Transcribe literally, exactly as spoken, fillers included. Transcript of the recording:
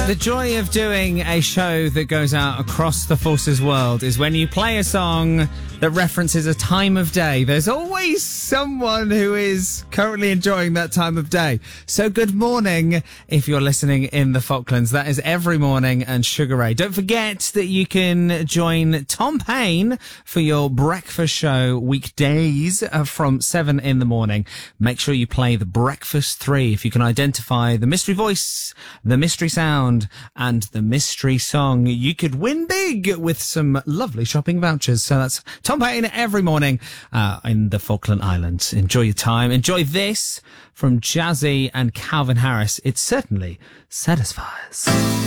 The joy of doing a show that goes out across the Forces world is when you play a song that references a time of day. There's always someone who is currently enjoying that time of day. So good morning if you're listening in the Falklands. That is every morning and Sugar Ray. Don't forget that you can join Tom Payne for your breakfast show weekdays from seven in the morning. Make sure you play the Breakfast Three if you can identify the mystery voice, the mystery sound and the mystery song. You could win big with some lovely shopping vouchers. So that's Tom Payne every morning uh, in the Falkland Islands. Enjoy your time. Enjoy this from Jazzy and Calvin Harris. It certainly satisfies.